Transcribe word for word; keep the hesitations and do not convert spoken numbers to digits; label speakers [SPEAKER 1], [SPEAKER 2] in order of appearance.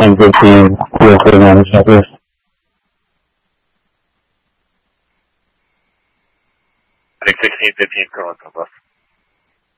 [SPEAKER 1] ten fifteen, real quick on the checklist.
[SPEAKER 2] I think sixteen fifteen current bus.